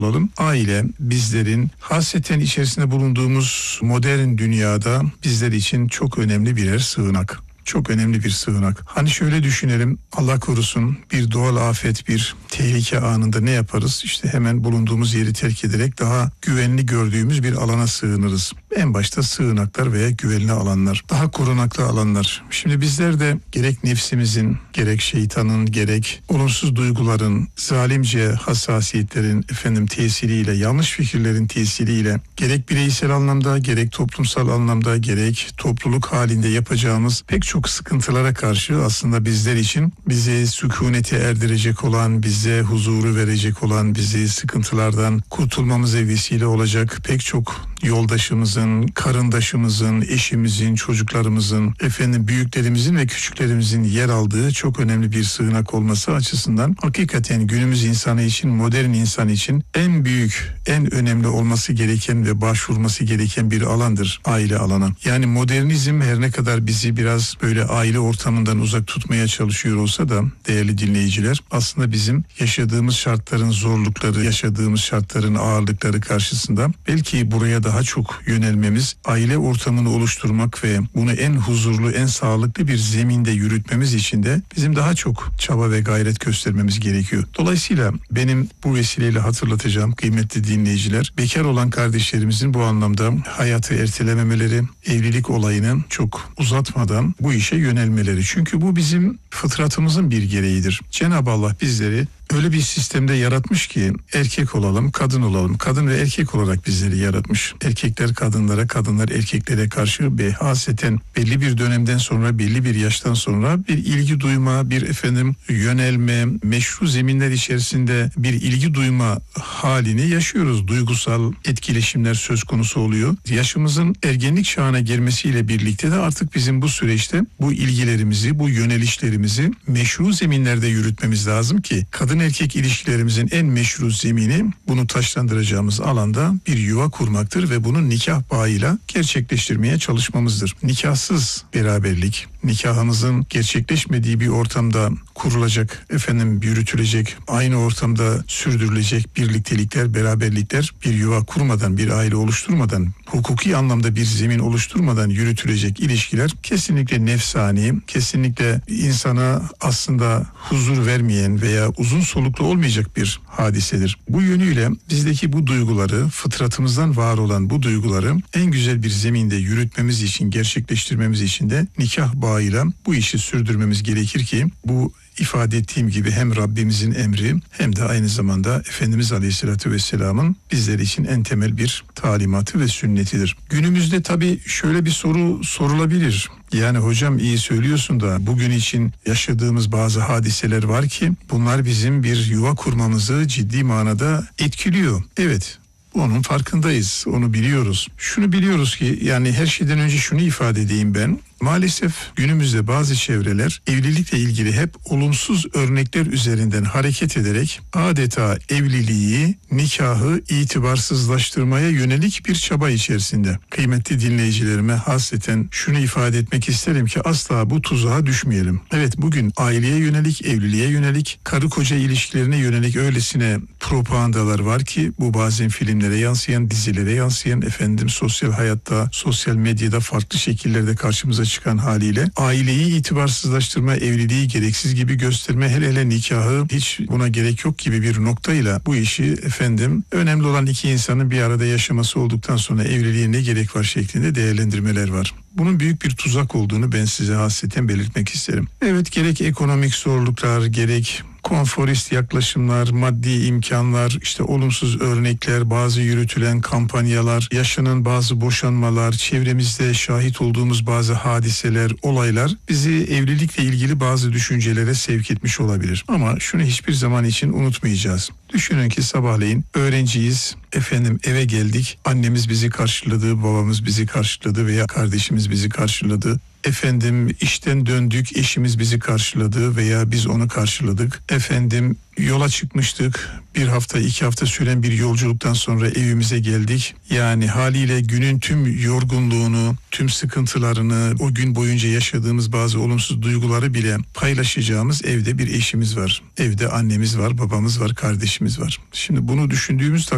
olalım. Aile bizlerin hasreten içerisinde bulunduğumuz modern dünyada bizler için çok önemli birer sığınak. Çok önemli bir sığınak. Hani şöyle düşünelim, Allah korusun bir doğal afet, bir tehlike anında ne yaparız? İşte hemen bulunduğumuz yeri terk ederek daha güvenli gördüğümüz bir alana sığınırız. En başta sığınaklar veya güvenli alanlar, daha korunaklı alanlar. Şimdi bizler de gerek nefsimizin, gerek şeytanın, gerek olumsuz duyguların, zalimce hassasiyetlerin tesiriyle, yanlış fikirlerin tesiriyle gerek bireysel anlamda, gerek toplumsal anlamda, gerek topluluk halinde yapacağımız pek çok sıkıntılara karşı aslında bizler için bizi sükunete erdirecek olan, bize huzuru verecek olan, bizi sıkıntılardan kurtulmamıza vesile olacak pek çok yoldaşımızın, karındaşımızın, eşimizin, çocuklarımızın, büyüklerimizin ve küçüklerimizin yer aldığı çok önemli bir sığınak olması açısından hakikaten günümüz insanı için, modern insan için en büyük, en önemli olması gereken ve başvurması gereken bir alandır aile alanı. Yani modernizm her ne kadar bizi biraz böyle aile ortamından uzak tutmaya çalışıyor olsa da değerli dinleyiciler, aslında bizim yaşadığımız şartların zorlukları, yaşadığımız şartların ağırlıkları karşısında belki buraya daha çok yönelmemiz, aile ortamını oluşturmak ve bunu en huzurlu, en sağlıklı bir zeminde yürütmemiz için de bizim daha çok çaba ve gayret göstermemiz gerekiyor. Dolayısıyla benim bu vesileyle hatırlatacağım kıymetli dinleyiciler, bekar olan kardeşlerimizin bu anlamda hayatı ertelememeleri, evlilik olayını çok uzatmadan bu işe yönelmeleri. Çünkü bu bizim fıtratımızın bir gereğidir. Cenab-ı Allah bizleri öyle bir sistemde yaratmış ki erkek olalım, kadın olalım. Kadın ve erkek olarak bizleri yaratmış. Erkekler kadınlara, kadınlar erkeklere karşı haseten belli bir dönemden sonra, belli bir yaştan sonra bir ilgi duyma, bir yönelme, meşru zeminler içerisinde bir ilgi duyma halini yaşıyoruz. Duygusal etkileşimler söz konusu oluyor. Yaşımızın ergenlik çağına girmesiyle birlikte de artık bizim bu süreçte bu ilgilerimizi, bu yönelişlerimizi meşru zeminlerde yürütmemiz lazım ki kadın erkek ilişkilerimizin en meşru zemini, bunu taşlandıracağımız alanda bir yuva kurmaktır ve bunu nikah bağıyla gerçekleştirmeye çalışmamızdır. Nikahsız beraberlik, nikahımızın gerçekleşmediği bir ortamda kurulacak, yürütülecek, aynı ortamda sürdürülecek birliktelikler, beraberlikler bir yuva kurmadan, bir aile oluşturmadan, hukuki anlamda bir zemin oluşturmadan yürütülecek ilişkiler kesinlikle nefsani, kesinlikle insana aslında huzur vermeyen veya uzun soluklu olmayacak bir hadisedir. Bu yönüyle bizdeki bu duyguları, fıtratımızdan var olan bu duyguları en güzel bir zeminde yürütmemiz için, gerçekleştirmemiz için de nikah bağıyla bu işi sürdürmemiz gerekir ki bu ifade ettiğim gibi hem Rabbimizin emri hem de aynı zamanda Efendimiz Aleyhisselatü Vesselam'ın bizler için en temel bir talimatı ve sünnetidir. Günümüzde tabii şöyle bir soru sorulabilir. Yani hocam iyi söylüyorsun da bugün için yaşadığımız bazı hadiseler var ki bunlar bizim bir yuva kurmamızı ciddi manada etkiliyor. Evet. Onun farkındayız, onu biliyoruz. Şunu biliyoruz ki yani her şeyden önce şunu ifade edeyim ben. Maalesef günümüzde bazı çevreler evlilikle ilgili hep olumsuz örnekler üzerinden hareket ederek adeta evliliği, nikahı itibarsızlaştırmaya yönelik bir çaba içerisinde. Kıymetli dinleyicilerime hasreten şunu ifade etmek isterim ki asla bu tuzağa düşmeyelim. Evet, bugün aileye yönelik, evliliğe yönelik, karı koca ilişkilerine yönelik öylesine propagandalar var ki bu bazen filmlere yansıyan, dizilere yansıyan, sosyal hayatta, sosyal medyada farklı şekillerde karşımıza çıkan haliyle aileyi itibarsızlaştırma, evliliği gereksiz gibi gösterme, hele nikahı hiç buna gerek yok gibi bir noktayla bu işi önemli olan iki insanın bir arada yaşaması olduktan sonra evliliğe ne gerek var şeklinde değerlendirmeler var. Bunun büyük bir tuzak olduğunu ben size hasreten belirtmek isterim. Evet, gerek ekonomik zorluklar, gerek konforist yaklaşımlar, maddi imkanlar, olumsuz örnekler, bazı yürütülen kampanyalar, yaşanan bazı boşanmalar, çevremizde şahit olduğumuz bazı hadiseler, olaylar bizi evlilikle ilgili bazı düşüncelere sevk etmiş olabilir. Ama şunu hiçbir zaman için unutmayacağız. Düşünün ki sabahleyin öğrenciyiz, eve geldik, annemiz bizi karşıladı, babamız bizi karşıladı veya kardeşimiz bizi karşıladı. İşten döndük, eşimiz bizi karşıladı veya biz onu karşıladık. Yola çıkmıştık. 1 hafta, 2 hafta süren bir yolculuktan sonra evimize geldik. Yani haliyle günün tüm yorgunluğunu, tüm sıkıntılarını, o gün boyunca yaşadığımız bazı olumsuz duyguları bile paylaşacağımız evde bir eşimiz var. Evde annemiz var, babamız var, kardeşimiz var. Şimdi bunu düşündüğümüz